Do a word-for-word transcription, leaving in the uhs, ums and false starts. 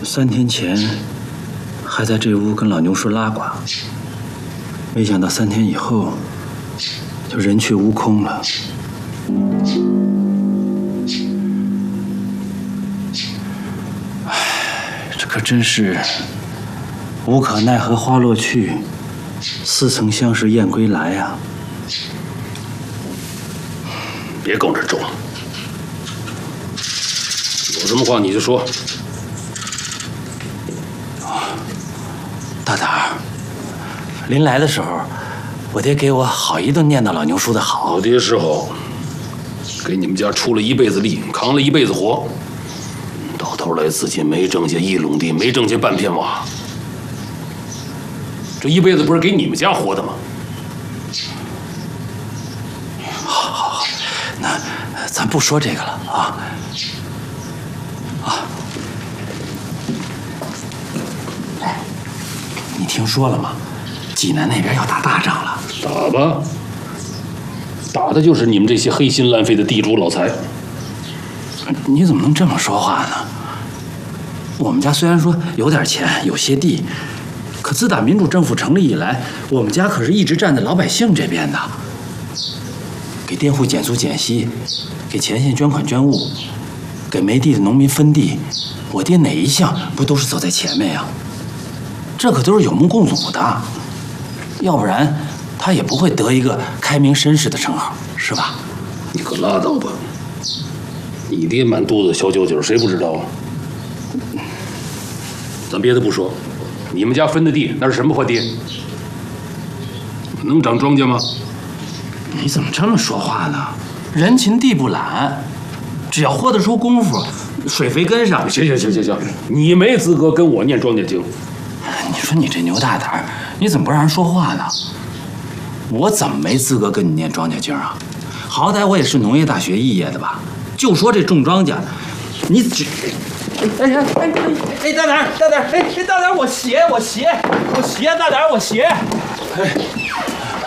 三天前还在这屋跟老牛说拉呱，没想到三天以后就人去屋空了。唉，这可真是无可奈何花落去，似曾相识燕归来呀！ 别跟我这装，有什么话你就说。 大胆儿，临来的时候，我爹给我好一顿念叨老牛叔的好。 老爹是好，给你们家出了一辈子力，扛了一辈子活，到头来自己没挣下一垄地，没挣下半片瓦，这一辈子不是给你们家活的吗？ 好，好，好，那咱不说这个了啊啊！哎，你听说了吗？济南那边要打大仗了。 打吧，打的就是你们这些黑心烂肺的地主老财。 你怎么能这么说话呢？我们家虽然说有点钱，有些地，可自打民主政府成立以来，我们家可是一直站在老百姓这边的，给佃户减租减息，给前线捐款捐物，给没地的农民分地，我爹哪一项不都是走在前面呀？这可都是有目共睹的，要不然他也不会得一个开明绅士的称号，是吧？ 你可拉倒吧！你爹满肚子小九九，谁不知道啊？咱别的不说，你们家分的地那是什么破地？能长庄稼吗？ 你怎么这么说话呢？人勤地不懒，只要豁得出功夫，水肥跟上。 行行行行行，你没资格跟我念庄稼经。 你说你这牛大胆儿，你怎么不让人说话呢？我怎么没资格跟你念庄稼经啊？好歹我也是农业大学肄业的吧？就说这种庄稼，你只……哎呀，哎哎哎，大胆儿，大胆儿，哎哎，大胆儿，我斜，我斜，我斜，大胆儿，我斜。哎。